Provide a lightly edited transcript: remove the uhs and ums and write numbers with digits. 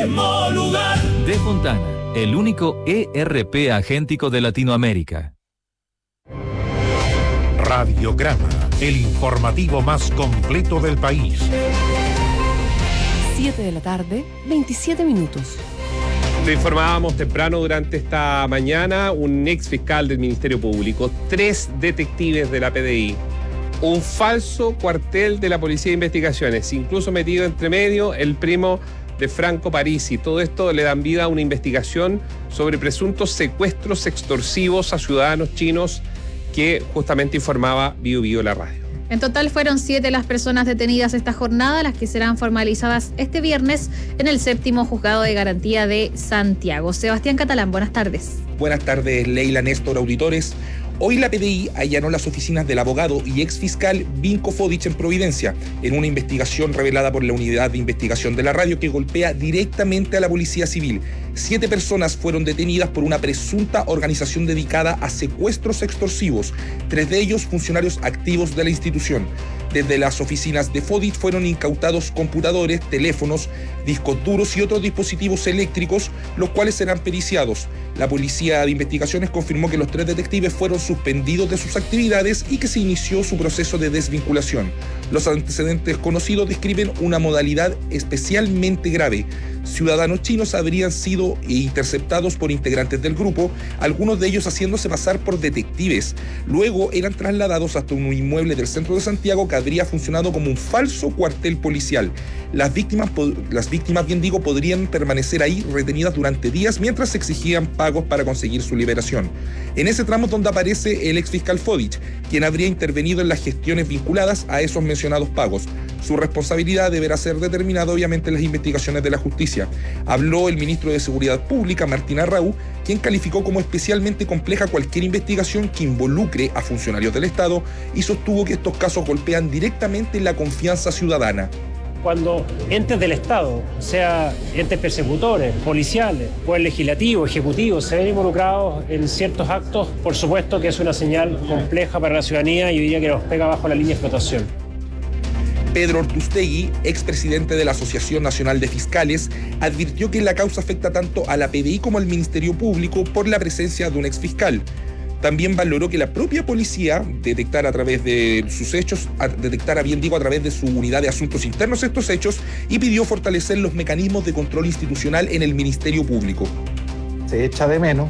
mismo lugar. De Fontana, el único ERP agéntico de Latinoamérica. Radiograma, el informativo más completo del país. 7 de la tarde, 27 minutos. Lo informábamos temprano durante esta mañana, un ex fiscal del Ministerio Público, 3 detectives de la PDI, un falso cuartel de la Policía de Investigaciones, incluso metido entre medio el primo de Franco Parisi. Todo esto le dan vida a una investigación sobre presuntos secuestros extorsivos a ciudadanos chinos que justamente informaba Bío Bío la radio. En total fueron 7 las personas detenidas esta jornada, las que serán formalizadas este viernes en el 7º Juzgado de Garantía de Santiago. Sebastián Catalán, buenas tardes. Buenas tardes, Leila, Néstor, auditores. Hoy la PDI allanó las oficinas del abogado y exfiscal Vinko Fodic en Providencia, en una investigación revelada por la Unidad de Investigación de la Radio que golpea directamente a la Policía Civil. 7 personas fueron detenidas por una presunta organización dedicada a secuestros extorsivos, 3 de ellos funcionarios activos de la institución. Desde las oficinas de Fodic fueron incautados computadores, teléfonos, discos duros y otros dispositivos eléctricos, los cuales serán periciados. La Policía de Investigaciones confirmó que los 3 detectives fueron suspendidos de sus actividades y que se inició su proceso de desvinculación. Los antecedentes conocidos describen una modalidad especialmente grave. Ciudadanos chinos habrían sido interceptados por integrantes del grupo, algunos de ellos haciéndose pasar por detectives. Luego eran trasladados hasta un inmueble del centro de Santiago que habría funcionado como un falso cuartel policial. Las víctimas, podrían permanecer ahí retenidas durante días mientras se exigían pagos para conseguir su liberación. En ese tramo donde aparece el exfiscal Fodic, quien habría intervenido en las gestiones vinculadas a esos mencionados pagos. Su responsabilidad deberá ser determinada obviamente en las investigaciones de la justicia. Habló el ministro de Seguridad Pública, Martín Arrau, quien calificó como especialmente compleja cualquier investigación que involucre a funcionarios del Estado y sostuvo que estos casos golpean directamente la confianza ciudadana. Cuando entes del Estado, sea entes persecutores, policiales, poder legislativo, ejecutivo, se ven involucrados en ciertos actos, por supuesto que es una señal compleja para la ciudadanía y diría que nos pega bajo la línea de flotación. Pedro Ortustegui, expresidente de la Asociación Nacional de Fiscales, advirtió que la causa afecta tanto a la PDI como al Ministerio Público por la presencia de un exfiscal. También valoró que la propia policía detectara a través de sus hechos, a través de su unidad de asuntos internos estos hechos y pidió fortalecer los mecanismos de control institucional en el Ministerio Público. Se echa de menos